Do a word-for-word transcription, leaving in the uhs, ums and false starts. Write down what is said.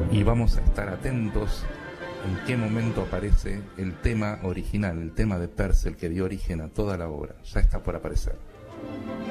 y vamos a estar atentos en qué momento aparece el tema original, el tema de Purcell que dio origen a toda la obra. Ya está por aparecer.